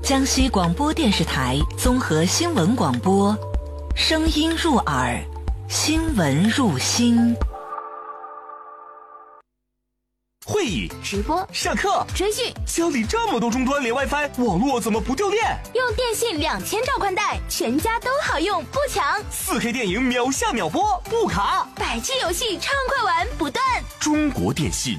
江西广播电视台综合新闻广播，声音入耳，新闻入心。 会议、 直播、 上课、 追剧， 家里这么多终端连 WiFi， 网络怎么不掉电？ 用电信2000兆宽带，全家都好用，不抢。 4K 电影秒下秒播，不卡。 100G 游戏畅快玩不断。 中国电信。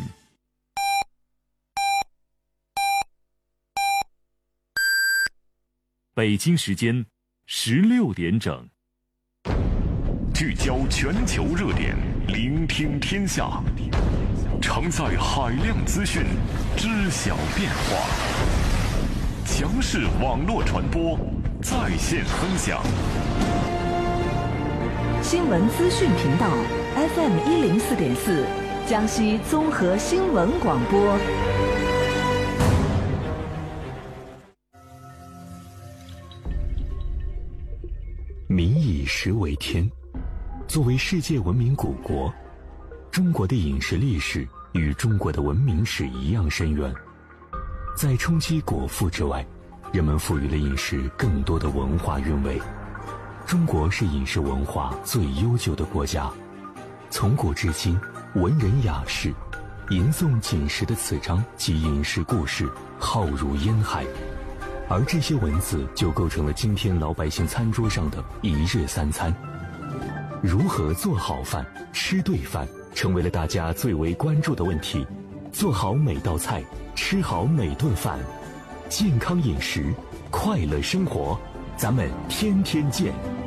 北京时间16点整， 聚焦全球热点，聆听天下，承载海量资讯，知晓变化。强势网络传播，在线分享。 新闻资讯频道 FM 104.4，江西综合新闻广播。 民以食为天，作为世界文明古国，中国的饮食历史与中国的文明史一样深远。在冲击果腹之外，人们赋予了饮食更多的文化韵味。中国是饮食文化最悠久的国家，从古至今，文人雅士吟诵锦食的词章及饮食故事，浩如烟海。而这些文字就构成了今天老百姓餐桌上的一日三餐。如何做好饭、吃对饭，成为了大家最为关注的问题。做好每道菜，吃好每顿饭，健康饮食，快乐生活，咱们天天见。